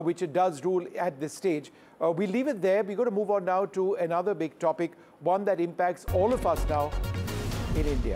which it does rule at this stage. We leave it there. We're going to move on now to another big topic, one that impacts all of us now in India.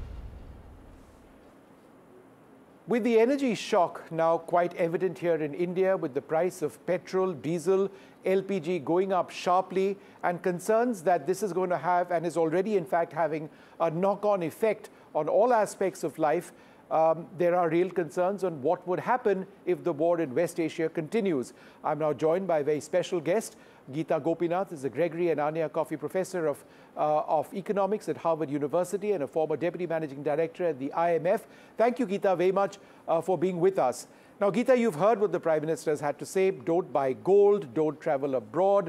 With the energy shock now quite evident here in India, with the price of petrol, diesel, LPG going up sharply, and concerns that this is going to have, and is already in fact having, a knock-on effect on all aspects of life, there are real concerns on what would happen if the war in West Asia continues. I'm now joined by a very special guest. Geeta Gopinath is a Gregory and Anya Coffey Professor of Economics at Harvard University and a former Deputy Managing Director at the IMF. Thank you, Geeta, very much for being with us. Now, Geeta, you've heard what the Prime Minister has had to say. Don't buy gold, don't travel abroad.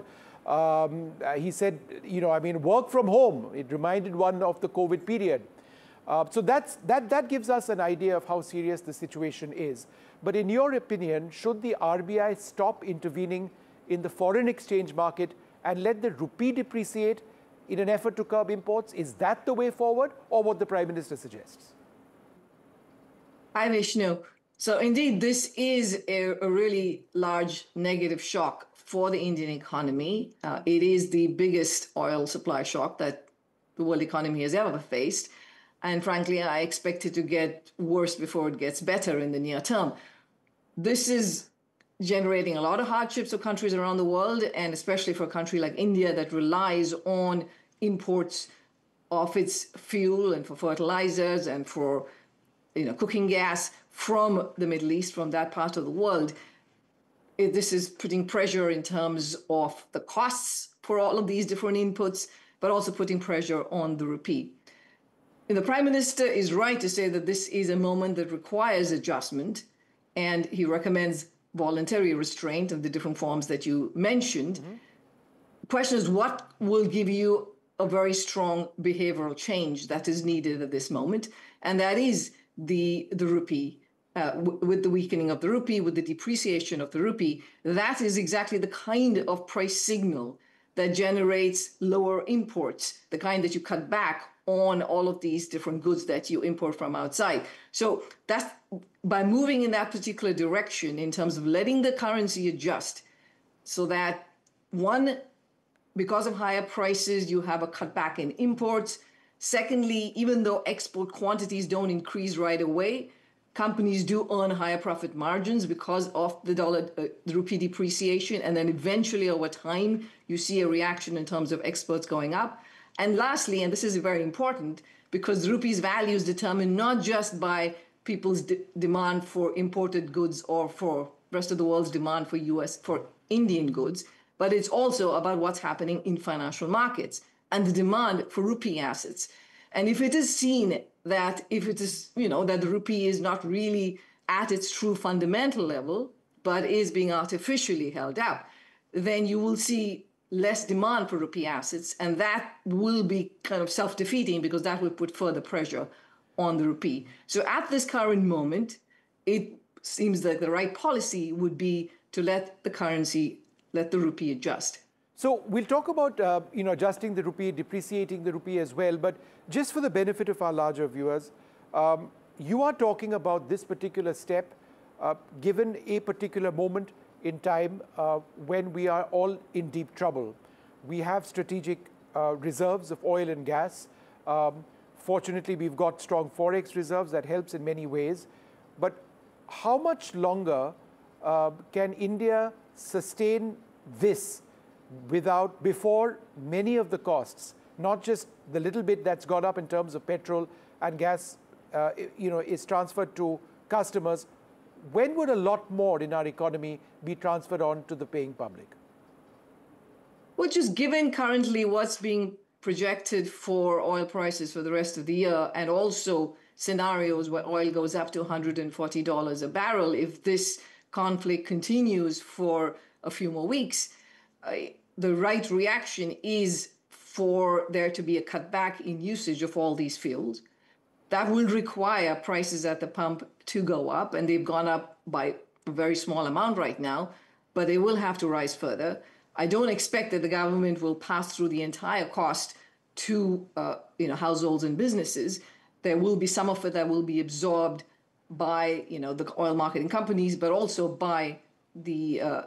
He said, work from home. It reminded one of the COVID period. So that gives us an idea of how serious the situation is. But in your opinion, should the RBI stop intervening in the foreign exchange market and let the rupee depreciate in an effort to curb imports? Is that the way forward, or what the Prime Minister suggests? Hi, Vishnu. So indeed, this is a really large negative shock for the Indian economy. It is the biggest oil supply shock that the world economy has ever faced. And frankly, I expect it to get worse before it gets better in the near term. This is generating a lot of hardships for countries around the world, and especially for a country like India that relies on imports of its fuel and for fertilizers and for cooking gas from the Middle East, from that part of the world. This is putting pressure in terms of the costs for all of these different inputs, but also putting pressure on the rupee. And the Prime Minister is right to say that this is a moment that requires adjustment, and he recommends voluntary restraint of the different forms that you mentioned. Mm-hmm. The question is, what will give you a very strong behavioral change that is needed at this moment? And that is the rupee. With the weakening of the rupee, with the depreciation of the rupee, that is exactly the kind of price signal that generates lower imports, the kind that you cut back on all of these different goods that you import from outside. So that's by moving in that particular direction in terms of letting the currency adjust so that, one, because of higher prices, you have a cutback in imports. Secondly, even though export quantities don't increase right away, companies do earn higher profit margins because of the rupee depreciation. And then eventually over time, you see a reaction in terms of exports going up. And lastly, and this is very important, because the rupee's value is determined not just by people's demand for imported goods or for rest of the world's demand for Indian goods, but it's also about what's happening in financial markets and the demand for rupee assets. And if it is seen that that the rupee is not really at its true fundamental level, but is being artificially held up, then you will see less demand for rupee assets, and that will be kind of self-defeating because that will put further pressure on the rupee. So at this current moment, it seems that the right policy would be to let the rupee adjust. So we'll talk about adjusting the rupee, depreciating the rupee as well, but just for the benefit of our larger viewers, you are talking about this particular step given a particular moment in time when we are all in deep trouble. We have strategic reserves of oil and gas. Fortunately, we've got strong forex reserves that helps in many ways. But how much longer can India sustain this before many of the costs, not just the little bit that's gone up in terms of petrol and gas, is transferred to customers? When would a lot more in our economy be transferred on to the paying public? Well, just given currently what's being projected for oil prices for the rest of the year, and also scenarios where oil goes up to $140 a barrel, if this conflict continues for a few more weeks, the right reaction is for there to be a cutback in usage of all these fuels. That will require prices at the pump to go up, and they've gone up by a very small amount right now, but they will have to rise further. I don't expect that the government will pass through the entire cost to households and businesses. There will be some of it that will be absorbed by the oil marketing companies, but also by the